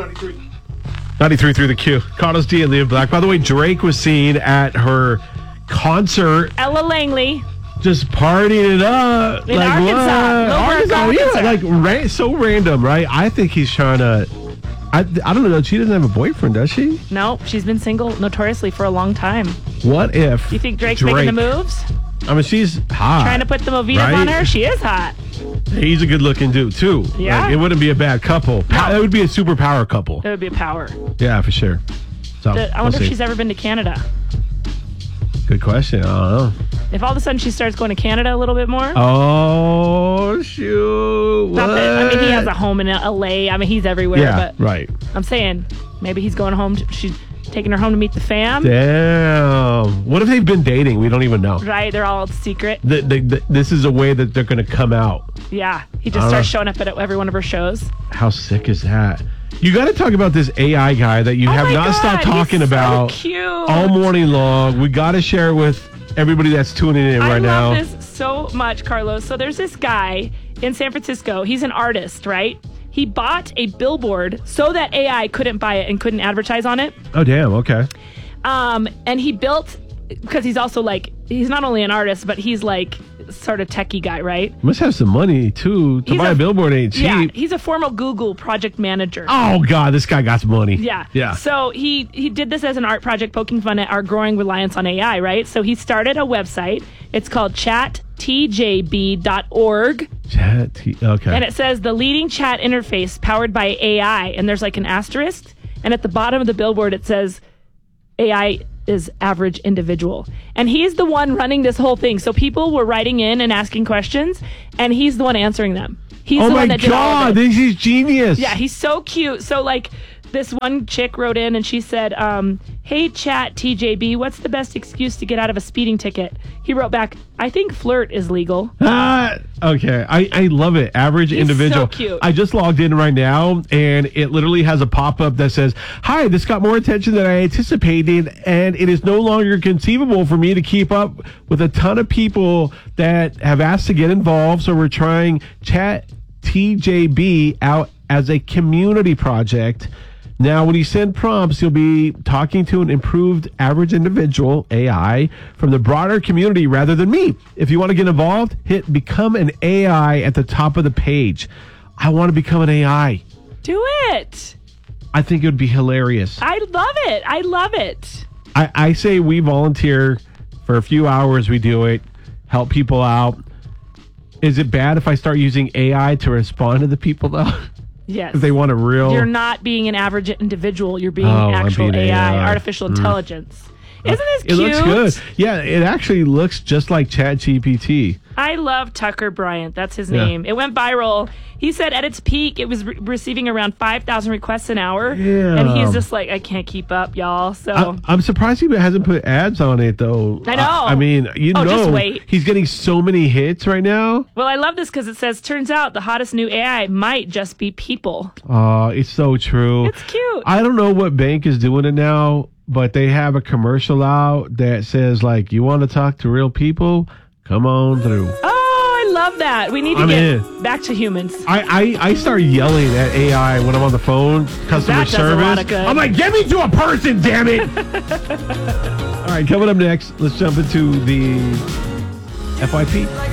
93 through the Q. Carlos D and Leah Black. By the way, Drake was seen at her concert. Ella Langley. Just partying it up. In Arkansas. Yeah, so random, right? I think he's trying to... I don't know. She doesn't have a boyfriend, does she? No, she's been single notoriously for a long time. What if... You think Drake's making the moves? I mean, she's hot. Trying to put the Movitas on her? She is hot. He's a good-looking dude, too. Yeah. Like, it wouldn't be a bad couple. No. It would be a superpower couple. It would be a power. Yeah, for sure. So, I wonder if she's ever been to Canada. Good question. I don't know. If all of a sudden she starts going to Canada a little bit more. Oh, shoot. What? I mean, he has a home in L.A. I mean, he's everywhere. Yeah, but right. I'm saying maybe he's going home. She's taking her home to meet the fam. Damn. What if they've been dating? We don't even know. Right. They're all secret. This is a way that they're going to come out. Yeah. He just starts showing up at every one of her shows. How sick is that? You got to talk about this AI guy that you have not stopped talking about all morning long. We got to share it with everybody that's tuning in right now. I love this so much, Carlos. So there's this guy in San Francisco. He's an artist, right? He bought a billboard so that AI couldn't buy it and couldn't advertise on it. Oh, damn. Okay. And he built, because he's also like, he's not only an artist, but he's like sort of techie guy, right? Must have some money, too. To buy a billboard ain't cheap. Yeah, he's a former Google project manager. Oh, God, this guy got some money. Yeah. So he did this as an art project, poking fun at our growing reliance on AI, right? So he started a website. It's called chattjb.org. Okay. And it says the leading chat interface powered by AI. And there's like an asterisk. And at the bottom of the billboard, it says AI is average individual. And he's the one running this whole thing. So people were writing in and asking questions, and he's the one answering them. He's the one that did all of it. This is genius. Yeah, he's so cute. So like this one chick wrote in and she said, hey, chat TJB, what's the best excuse to get out of a speeding ticket? He wrote back, I think flirt is legal. Okay. I love it. Average individual. So cute. I just logged in right now, and it literally has a pop-up that says, hi, this got more attention than I anticipated, and it is no longer conceivable for me to keep up with a ton of people that have asked to get involved, so we're trying Chat TJB out as a community project. Now, when you send prompts, you'll be talking to an improved average individual, AI, from the broader community rather than me. If you want to get involved, hit Become an AI at the top of the page. I want to become an AI. Do it. I think it would be hilarious. I love it. I say we volunteer for a few hours. We do it, help people out. Is it bad if I start using AI to respond to the people, though? Yes. If they want a real... You're not being an average individual. You're being actual AI, artificial intelligence. Isn't this cute? It looks good. Yeah, it actually looks just like ChatGPT. I love Tucker Bryant. That's his name. It went viral. He said at its peak, it was receiving around 5,000 requests an hour. Yeah. And he's just like, I can't keep up, y'all. So I'm surprised he hasn't put ads on it, though. I know. I mean, just wait. He's getting so many hits right now. Well, I love this because it says, turns out the hottest new AI might just be people. Oh, it's so true. It's cute. I don't know what bank is doing it now, but they have a commercial out that says, like, you want to talk to real people? Come on through. Oh, I love that. We need to get back to humans. I start yelling at AI when I'm on the phone, customer that service. does a lot of good. I'm like, get me to a person, damn it. All right, coming up next, let's jump into the FYP.